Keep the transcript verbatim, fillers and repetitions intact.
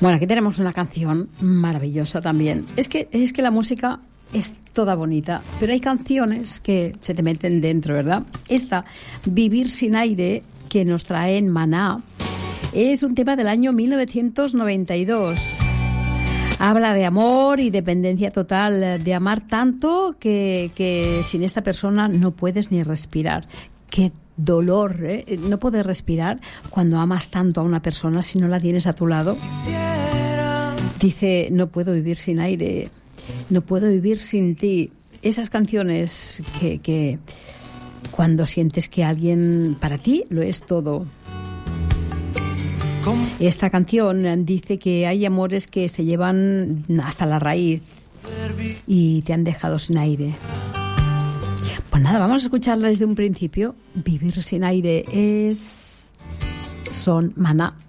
Bueno, aquí tenemos una canción maravillosa también. Es que, es que la música es toda bonita, pero hay canciones que se te meten dentro, ¿verdad? Esta, Vivir sin aire, que nos trae en Maná, es un tema del año mil novecientos noventa y dos. Habla de amor y dependencia total, de amar tanto que, que sin esta persona no puedes ni respirar. Qué dolor, ¿eh? No poder respirar cuando amas tanto a una persona si no la tienes a tu lado. Dice, no puedo vivir sin aire, no puedo vivir sin ti. Esas canciones que, que cuando sientes que alguien para ti lo es todo. Esta canción dice que hay amores que se llevan hasta la raíz y te han dejado sin aire. Pues nada, vamos a escucharla desde un principio. Vivir sin aire es... son Maná.